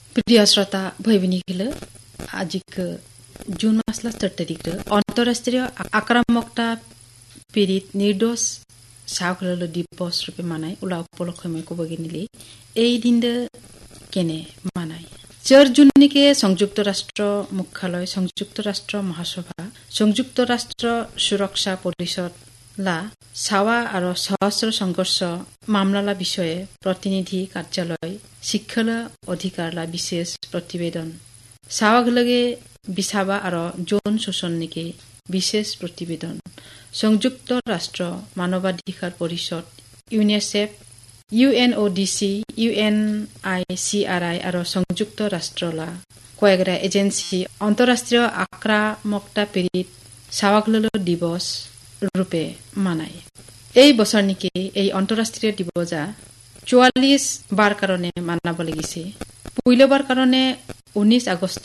প্রিয় শ্রোতা ভৈবিনীগুলো আজিক জুন মাসলা 4 তারিখ অন্তরাষ্ট্রীয় আক্রামকতা পীড়িত নির্দোষ সাহগুলো দিবস রূপে মানায় ওলা উপলক্ষে কবগে নিলে এই দিন কেনে মানায় 4 জুননিকে সংযুক্ত রাষ্ট্র মুখ্যালয় সংযুক্ত রাষ্ট্র মহাসভা সংযুক্ত রাষ্ট্র সুরক্ষা পরিষদ লা সাওয়া আর সহস্র সংঘর্ষ মামলালা বিষয়ে প্রতিনিধি কার্যালয় শিক্ষা অধিকার লা বিশেষ প্রতিবেদন সাওয়াগলগে বিছাবা আর যৌন শোষণ নিকে বিশেষ প্রতিবেদন সংযুক্ত রাষ্ট্র মানবাধিকার পরিষদ ইউনিসেফ ইউএনওডিসি ইউএনআইসিআরআই আর সংযুক্ত রাষ্ট্রলা কয়েকটা এজেন্সি অন্তরাষ্ট্রীয় আক্রামকতা পীড়িত সাওয়াগল দিবস রূপে মানায় এই বছর নিকে এই অন্তরাষ্ট্রীয় দিবসা 44 বার কারণে মানাব লাগিছে পইলবার কারণে 19 আগস্ট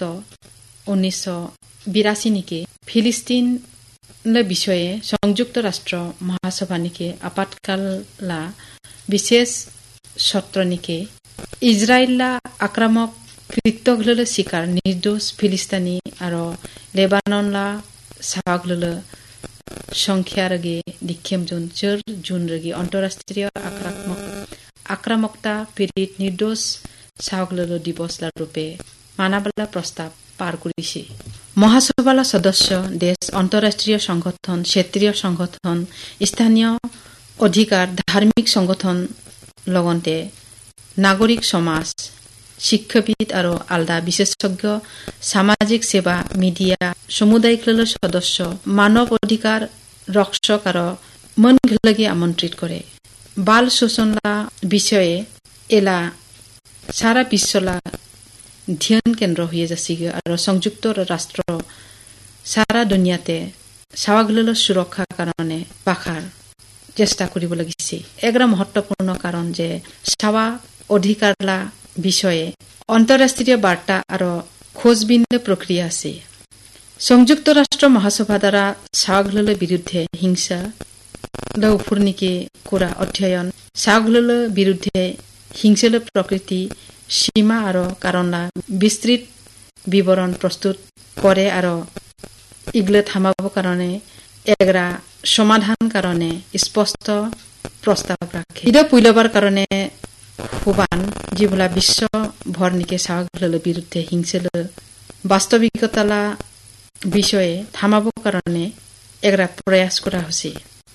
1982 নিকে ফিলিস্তিন বিষয়ে সংযুক্ত রাষ্ট্র মহাসভা নিকে আপাতকালা বিশেষ সত্র নিকে ইসরায়েলা আক্রামক কৃত্যগুলো শিকার নির্দোষ ফিলিস্তিনি আর লেবাননলা সাওয়াগল সংখ্যা রগে দিক্ষেম জুন 4 জুন রগে অন্তরাষ্ট্রীয় আক্রামকতা পীড়িত নির্দোষ সাওয়াগল দিবস রূপে মানাবলা প্রস্তাব পার করেছে মহাসভালা সদস্য দেশ অন্তরাষ্ট্রীয় সংগঠন ক্ষেত্রীয় সংগঠন স্থানীয় অধিকার ধার্মিক সংগঠন লগতে নাগরিক সমাজ শিক্ষাবিদ আর আলাদা বিশেষজ্ঞ সামাজিক সেবা মিডিয়া সামুদায়িক সদস্য মানব অধিকার রক্ষক আর মনগুলোকে আমন্ত্রিত করে বাল শোষণলা বিষয়ে এলা সারা বিশ্বলা ধ্যান কেন্দ্র হয়ে যাচ্ছে আর সংযুক্ত রাষ্ট্র সারা দুনিয়াতে সাওয়াগল সুরক্ষার কারণে পাখার চেষ্টা কৰিব লাগিছে এগৰা মহত্বপূর্ণ কারণ যে সাওয়া অধিকারলা বিষয়ে অন্তরাষ্ট্রীয় বার্তা আর খোঁজবিন প্রক্রিয়া আছে সংযুক্ত রাষ্ট্র মহাসভা দ্বারা সাওয়াগল বিরুদ্ধে হিংসা উপরনিকে করা অধ্যয়ন সাওয়াগল বিরুদ্ধে হিংসল প্রকৃতি সীমা আর কারণলা বিস্তৃত বিবরণ প্রস্তুত করে আর ইগলে থামাব কারণে এগরা সমাধান কারণে স্পষ্ট প্রস্তাব রাখে ইদা পুইলবার কারণে হুবান যেগুলা বিশ্ব ভরনিকে সাওয়াগল বিরুদ্ধে হিংসল বাস্তবিকতালা বিষয়ে থামাব কারণে এগরা প্রয়াস করা হয়েছে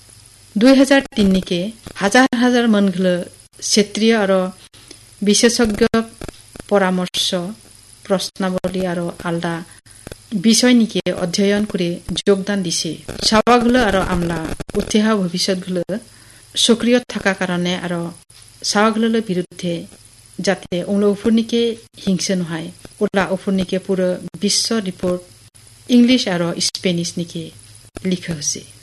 2003 নিকে হাজার হাজার মনগুল ক্ষেত্রীয় আর বিশেষজ্ঞ পরামর্শ প্রশ্নাবলী আর আলাদা বিষয় নিকে অধ্যয়ন করে যোগদান দিছে সাওয়াগল আর আমলা উঠেহা ভবিষ্যৎগুলো সক্রিয় থাকা কারণে আর সাওয়াগল বিরুদ্ধে যাতে ওগুলো উপরনিকে হিংসা নয় ওলা উপরনিকে পুরো বিশ্ব রিপোর্ট ইংলিশ আর স্পেনিশ নিকে লিখা হয়েছে